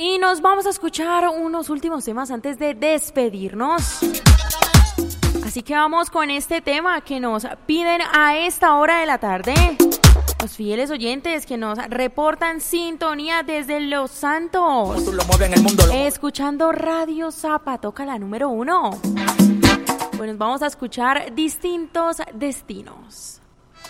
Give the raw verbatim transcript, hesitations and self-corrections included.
Y nos vamos a escuchar unos últimos temas antes de despedirnos. Así que vamos con este tema que nos piden a esta hora de la tarde los fieles oyentes que nos reportan sintonía desde Los Santos. Tú lo mueves en el mundo, lo escuchando Radio Zapa, toca la número uno. Pues nos vamos a escuchar Distintos Destinos.